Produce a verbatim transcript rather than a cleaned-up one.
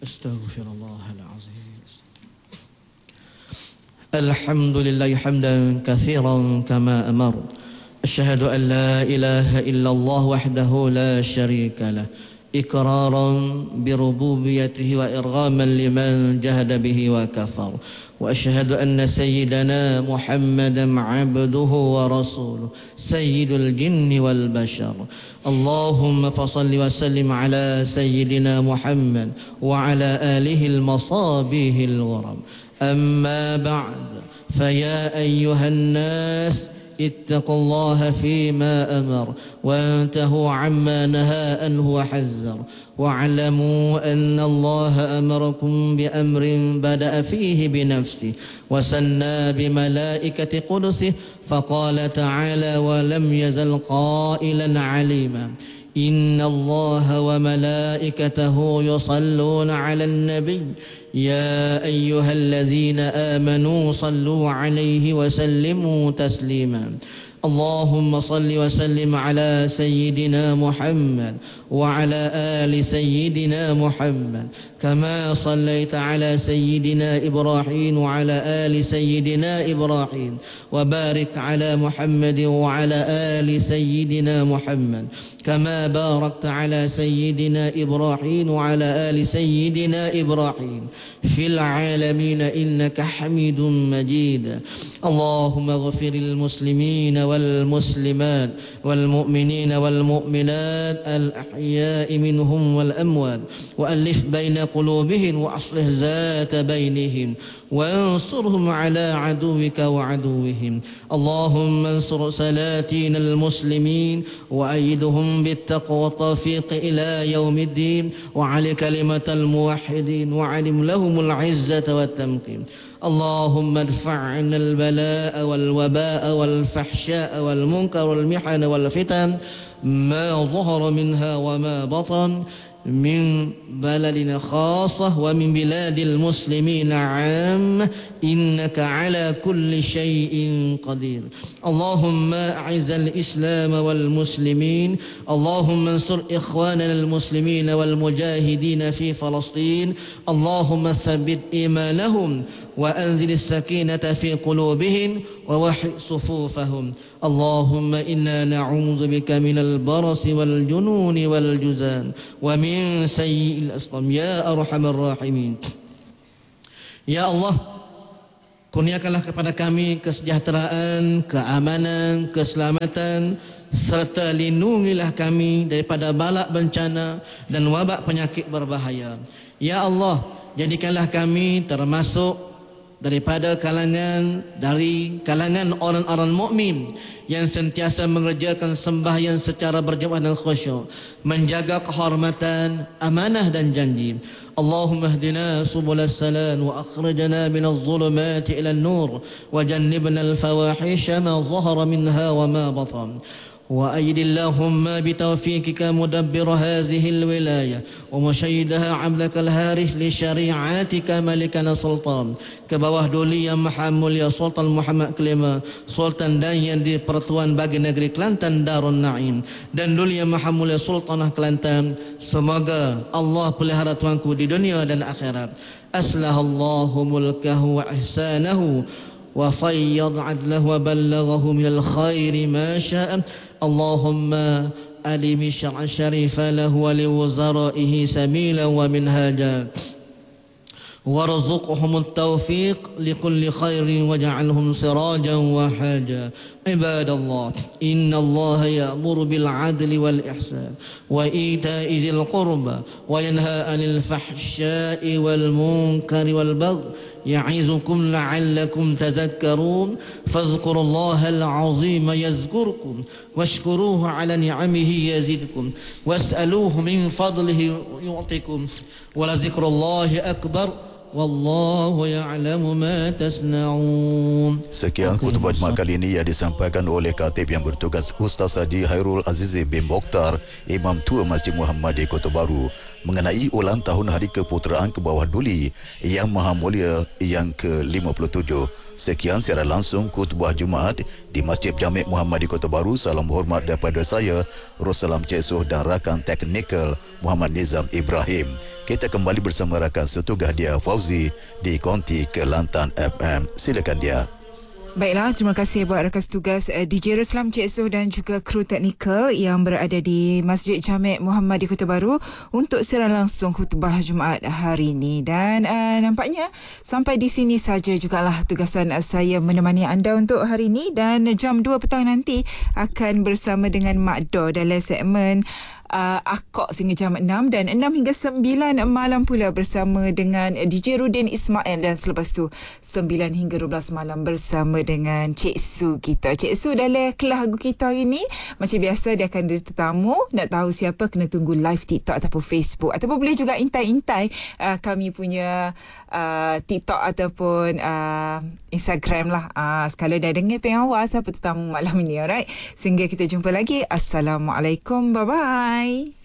Astaghfirullahalazim. Alhamdulillah hamdan katsiran kama amar. Asyhadu an la ilaha illallah wahdahu la syarika lah. Iqraran bi rububiyyatihi wa irghaman liman jahada bihi wa kafar. Wa asyhadu anna sayyidana Muhammadan 'abduhu wa rasuluh sayyidul jinni wal bashar. Allahumma fassalli wa sallim ala sayyidina Muhammad wa ala alihi al-masabihil ghuram. Amma ba'd, faya ayyuhan nas اتقوا الله فيما أمر وانتهوا عما نهى عنه وحذر واعلموا أن الله أمركم بأمر بدأ فيه بنفسه وسنى بملائكة قدسه فقال تعالى ولم يزل قائلا عليما إن الله وملائكته يصلون على النبي يا أيها الذين آمنوا صلوا عليه وسلموا تسليما اللهم صل وسلم على سيدنا محمد وعلى آل سيدنا محمد كما صليت على سيدنا إبراهيم وعلى آل سيدنا إبراهيم وبارك على محمد وعلى آل سيدنا محمد كما باركت على سيدنا إبراهيم وعلى آل سيدنا إبراهيم في العالمين إنك حميد مجيد اللهم اغفر المسلمين والمسلمات والمؤمنين والمؤمنات الأحياء منهم والأموات وألف بين قلوبهم وأصلح ذات بينهم وانصرهم على عدوك وعدوهم اللهم انصر سلاطين المسلمين وأيدهم بالتقوى والتوفيق إلى يوم الدين وعلى كلمة الموحدين وعلم لهم العزة والتمكين اللهم ادفع عنا البلاء والوباء والفحشاء والمنكر والمحن والفتن ما ظهر منها وما بطن من بلدنا خاصة ومن بلاد المسلمين عام إنك على كل شيء قدير اللهم أعز الإسلام والمسلمين اللهم انصر إخواننا المسلمين والمجاهدين في فلسطين اللهم ثبت إيمانهم وأنزل السكينة في قلوبهم ووحد صفوفهم اللهم إنا نعوذ بك من البرص والجنون والجزان ومن سيء الأسقام يا أرحم الراحمين. Ya Allah, kurniakanlah kepada kami kesejahteraan, keamanan, keselamatan, serta lindungilah kami daripada balak bencana dan wabak penyakit berbahaya. Ya Allah, jadikanlah kami termasuk daripada kalangan dari kalangan orang-orang mukmin yang sentiasa mengerjakan sembahyang secara berjamaah dan khusyuk, menjaga kehormatan, amanah dan janji. Allahumma hdina subulas salam wa akhrijna minaz zulumati ila an-nur wa jannibna al-fawahisha ma zahara minha wa ma batan. وأيد اللهم بتوفيقك مدبر هذه الولاية ومشيدها عبدك الهارث لشريعتك ملكنا سلطان ke bawah duli yang maha mulia Sultan Muhammad kelima Sultan dan yang di Pertuan bagi negeri Kelantan Darun Naim dan duli yang maha mulia Sultanah Kelantan. Semoga Allah pelihara tuanku di dunia dan akhirat. Aslahallahu mulkahu wa ihsanahu وفيض عدله وبلغه من الخير ما شاء اللهم ألم الشرع الشريف له ولوزرائه سبيلا ومنهاجا وارزقهم التوفيق لكل خير واجعلهم سراجا وحاجا. عباد الله إن الله يأمر بالعدل والإحسان وإيتاء ذي القربى وينهى عن الفحشاء والمنكر والبغي يعظكم لعلكم تذكرون فاذكروا الله العظيم يذكركم واشكروه على نعمه يزدكم واسألوه من فضله يعطكم ولذكر الله أكبر Wallahu ya'lamu ma tasna'un. Sekian khutbah Jumaat kali ini yang disampaikan oleh Khatib yang bertugas Ustaz Haji Hairul Azizi bin Mokhtar, Imam Tua Masjid Muhammad di Kota Baru. mengenai ulang tahun Hari Keputeraan ke Bawah Duli Yang Maha Mulia yang ke lima puluh tujuh. Sekian siaran langsung khutbah Jumaat di Masjid Jamek Muhammad di Kota Baru. Salam hormat daripada saya, Rossalam Cik Soh, dan rakan teknikal Muhammad Nizam Ibrahim. Kita kembali bersama rakan setugah dia Fauzi di Konti Kelantan F M. Silakan dia. Baiklah, terima kasih buat rakan tugas uh, D J Rossalam Cik Soh dan juga kru teknikal yang berada di Masjid Jamek Muhammad di Kota Baru untuk siaran langsung khutbah Jumaat hari ini. Dan uh, nampaknya sampai di sini saja jugalah tugasan uh, saya menemani anda untuk hari ini, dan jam dua petang nanti akan bersama dengan Mak Do dalam segmen Uh, Akok sehingga jam enam, dan enam hingga sembilan malam pula bersama dengan D J Rudin Ismail, dan selepas tu sembilan hingga dua belas malam bersama dengan Cik Su kita. Cik Su dalam kelas lagu kita hari ni macam biasa dia akan ada tetamu. Nak tahu siapa, kena tunggu live TikTok ataupun Facebook, ataupun boleh juga intai-intai uh, kami punya uh, TikTok ataupun uh, Instagram lah. Uh, sekali dah dengar pengawal siapa tetamu malam ni, alright. Sehingga kita jumpa lagi. Assalamualaikum, bye bye.